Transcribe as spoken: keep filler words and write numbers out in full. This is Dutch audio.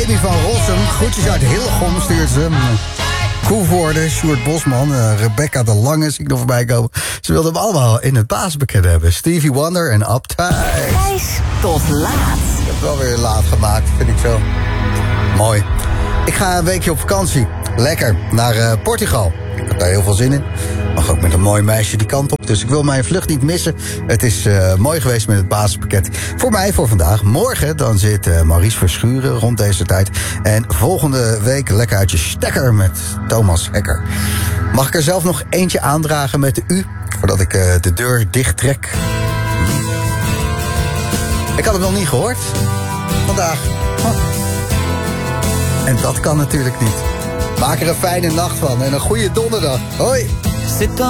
Amy van Rossum. Groetjes uit Hillegom stuurt ze. Koevoorde, Sjoerd Bosman, uh, Rebecca de Lange zie ik nog voorbij komen. Ze wilden hem allemaal in het basisbekend hebben. Stevie Wonder en Uptight. Gijs tot laat. Ik heb het wel weer laat gemaakt, vind ik zo. Mooi. Ik ga een weekje op vakantie. Lekker, naar uh, Portugal. Ik heb daar heel veel zin in. Mag ook met een mooi meisje die kant op. Dus ik wil mijn vlucht niet missen. Het is uh, mooi geweest met het basispakket. Voor mij voor vandaag. Morgen dan zit uh, Maurice Verschuren rond deze tijd. En volgende week lekker uit je stekker met Thomas Hekker. Mag ik er zelf nog eentje aandragen met de U? Voordat ik uh, de deur dicht trek. Ik had het nog niet gehoord. Vandaag. Huh. En dat kan natuurlijk niet. Maak er een fijne nacht van en een goede donderdag. Hoi!